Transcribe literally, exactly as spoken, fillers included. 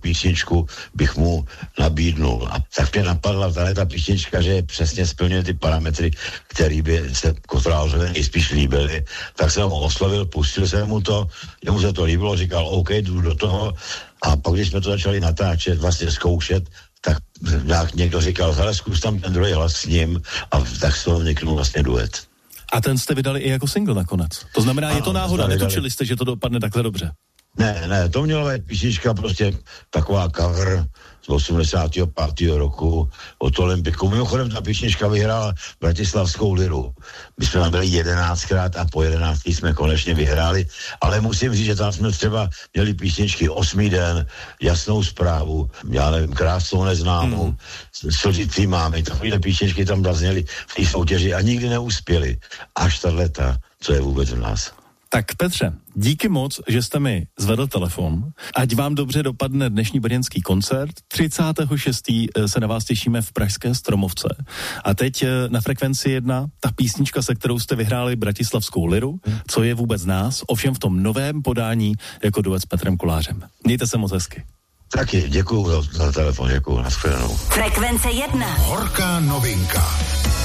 písničku bych mu nabídnul. A tak mě napadla tahle ta písnička, že přesně splňuje ty parametry, které by se Kotrálovi nejspíš líbily. Tak jsem ho oslovil, pustil jsem mu to, jemu se to líbilo, říkal OK, jdu do toho. A pak, když jsme to začali natáčet, vlastně zkoušet, tak někdo říkal, hele, zkus tam ten druhý hlas s ním, a tak z toho vzniknul vlastně duet. A ten jste vydali i jako single nakonec. To znamená, ano, je to náhoda, netučili jste, že to dopadne takhle dobře. Ne, ne, to měla být písnička prostě taková cover z osmdesátého pátého roku od Olympiku. Mimochodem ta písnička vyhrála Bratislavskou liru. My jsme tam byli jedenáctkrát a po jedenáctý jsme konečně vyhráli, ale musím říct, že tam jsme třeba měli písničky Osmý den, Jasnou zprávu, já nevím, Krásnou neznámou, hmm. Slžící mámy, takovýhle písničky tam zazněly v té soutěži a nikdy neuspěli. Až tato, co je vůbec v nás. Tak Petře, díky moc, že jste mi zvedl telefon. Ať vám dobře dopadne dnešní brněnský koncert. třicátého šestého se na vás těšíme v pražské Stromovce. A teď na Frekvenci jedna, ta písnička, se kterou jste vyhráli Bratislavskou liru, Co je vůbec nás, ovšem v tom novém podání jako duet s Petrem Kolářem. Mějte se moc hezky. Taky, děkuju za, za telefon, děkuju, nashledanou. Frekvence jedna. Horká novinka.